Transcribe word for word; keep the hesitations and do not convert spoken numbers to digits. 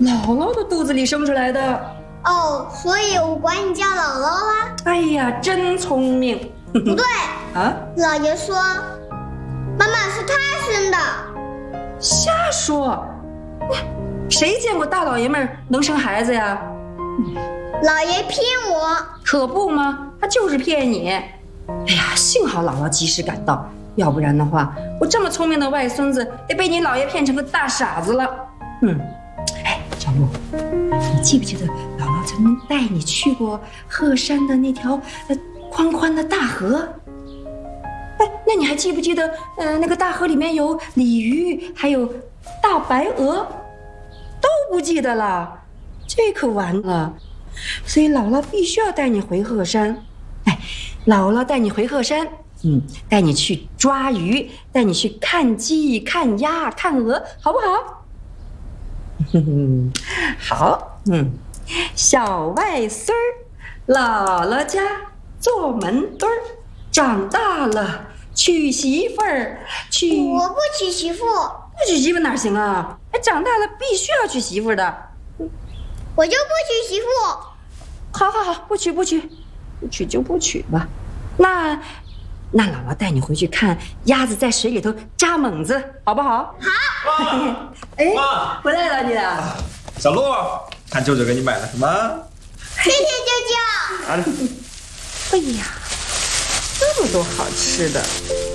姥姥的肚子里生出来的。 哦，所以我管你叫姥姥啦。 哎呀，真聪明。 不对啊， 姥爷说妈妈是他生的。 瞎说！谁见过大老爷们能生孩子呀？ 姥爷骗我。 可不吗？他就是骗你。哎呀，幸好姥姥及时赶到，要不然的话，我这么聪明的外孙子得被你姥爷骗成个大傻子了。嗯，哎，小鹿，你记不记得姥姥曾经带你去过鹤山的那条呃宽宽的大河？哎，那你还记不记得，呃，那个大河里面有鲤鱼，还有大白鹅？都不记得了，这可完了。所以姥姥必须要带你回鹤山。哎，姥姥带你回鹤山，嗯，带你去抓鱼，带你去看鸡、看鸭、看鹅，好不好？好，嗯，小外孙儿，姥姥家做门墩儿，长大了娶媳妇儿，娶我不娶媳妇。 不娶媳妇哪行啊？哎，长大了必须要娶媳妇的。 我就不娶媳妇。 好好好，不娶不娶，不娶就不娶吧。那那姥姥带你回去看鸭子在水里头扎猛子，好不好？ 好。 哎， 妈， 回来了你。 小鹿，看舅舅给你买了什么？ 谢谢舅舅。 拿着。 哎呀，这么多好吃的。